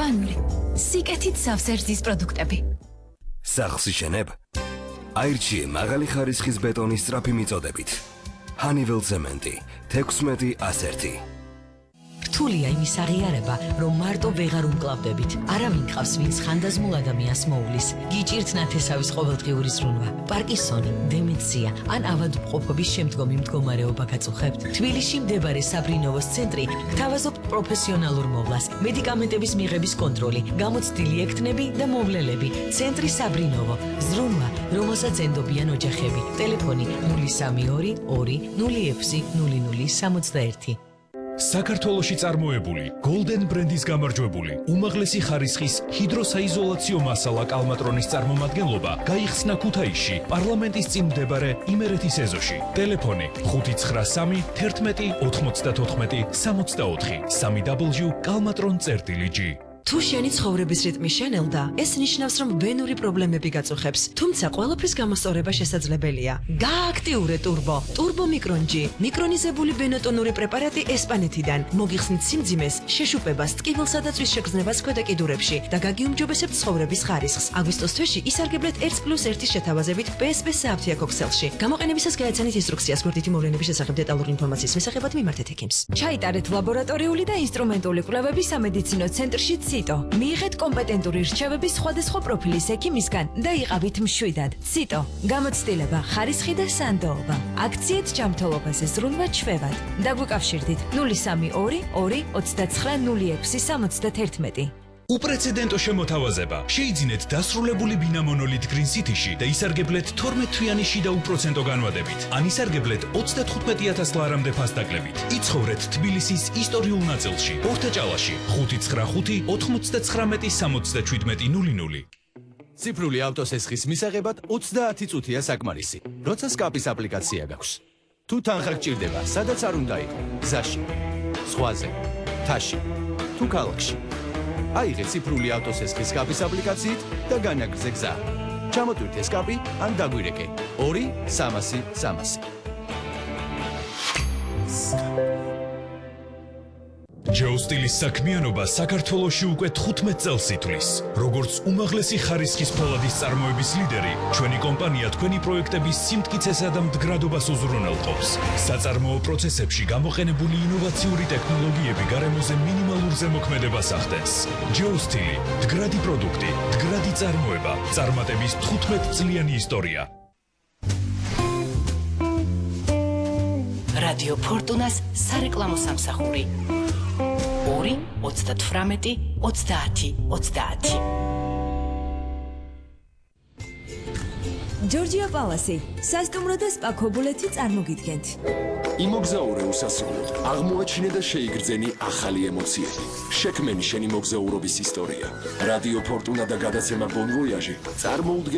ორგანული, სიკეთით სავსე პროდუქტები. სახლს იშენებ? აირჩიე მაღალი ხარისხის ბეტონის სწრაფი მიწოდებით. Honeywell Cement 16-1. რთულია იმის აღიარება, რომ მარტო ვეღარ უმკლავდებით. არავინ ყავს, ვინც ხანდაზმულ ადამიანს მოუვლის. გიჭირთ ნათესავის ყოველდღიური ზრუნვა, პარკინსონი, დემენცია ან ავადმყოფობის შემდგომი მდგომარეობა გაწუხებთ. თბილისში მდებარე საბრინოვოს ცენტრი გთავაზობთ პროფესიონალურ მოვლას, მედიკამენტების მიღების კონტროლი, გამოცდილი ექთნები და მოვლელები. ცენტრი საბრინოვო, ზრუნვა, რომელსაც ენდობიან ოჯახები. ტელეფონი 032 2 06 0061. საქართველოში წარმოებული Golden ბრენდის გამარჯვებული უმაღლესი ხარისხის ჰიდროსაიზოლაციო მასალა კალმატრონის წარმომადგენლობა გაიხსნა ქუთაისში პარლამენტის წინ მდებარე იმერეთის ეზოში. ტელეფონი 593 11 94 64 www.kalmatron.gr. თუ შენი ცხოვრების რიტმი შენელდა, ეს ნიშნავს, რომ ვენური პრობლემები გაწუხებს. თუმცა ყველაფრის გამოსწორება შესაძლებელია. გააქტიურე ტურბო. ტურბო მიკრონჯი. მიკრონიზებული ბენოტონური პრეპარატი ესპანეთიდან. მოგიხსნით სიმძიმეს, შეშუპებას, ტკივილსა და წვის შეგრძნებას ქვედა კიდურებში და გაგიუმჯობესებთ ცხოვრების ხარისხს. აგვისტოს თვეში ისარგებლეთ 1+1 შეთავაზებით PSP სააფთიაქო ქსელში. გამოყენებისას გაეცანით ინსტრუქციას გვერდითი მოვლენების შესახებ დეტალური ინფორმაციის მისაღებად მიმართეთ ექიმს. ჩაიტარეთ ლაბორატორიული და ინსტრუმენტული კვლევები სამედიცინო ცენტრში მიიღეთ კომპეტენტური რჩევები სხვადასხვა პროფილის ექიმისგან და იყავით მშვიდად. ციტო, გამოცდილება, ხარისხი და სანდოობა. აქციეთ ჯანმრთელობაზე ზრუნვა ჩვევად. დაგვიკავშირდით 032 2 29 06 71. უპრეცედენტო შემოთავაზება. შეიძინეთ დასრულებული ბინა მონოლით Green City-ში და ისარგებლეთ 12-თვიანი შიდა უპროცენტო განვადებით. ან ისარგებლეთ 35,000 ლარამდე ფასდაკლებით. იცხოვრეთ თბილისის ისტორიულ ნაწილში, ორთაჭალაში, 595 99 67 00. ციფრული ავტოსესხის მისაღებად 30 წუთია საკმარისი. როცა სკაპის აპლიკაცია გაქვს. თუ თანხა გჭირდება, სადაც არ უნდა იყო, გზაში, ზღვაზე, მთაში, თუ ქალაქში. აიღე ციფრული ავტოსესხის სკაპის აპლიკაციით და განაგრძე გზა. ჩამოტვირთე სკაპი ან დაგვირეკე 2 300 300. ჯეოსტილის საქმიანობა საქართველოში უკვე 15 წელს ითვლის. როგორც უმაღლესი ხარისხის ფოლადის წარმოების ლიდერი, ჩვენი კომპანია თქვენი პროექტების სიმტკიცესა და მდგრადობას უზრუნველყოფს. საწარმოო პროცესებში გამოყენებული ინოვაციური ტექნოლოგიები გარემოზე მინიმალურ ზემოქმედებას ახდენს. ჯეოსტილი, მდგრადი პროდუქტი, მდგრადი წარმოება, წარმატების 15 წლიანი ისტორია. რადიო ფორტუნას სარეკლამო სამსახური 2 38 30 30. ჯორჯია პალასი, სასტუმრო და სპა ქობულეთი წარმოგიდგენთ. იმოგზაურე უსასრულოდ, აღმოაჩინე და შეიგრძენი ახალი ემოციები. შექმენი შენი მოგზაურობის ისტორია. რადიო ფორტუნა და გადაცემა ბონ ვოიაჟი წარმოუდგენ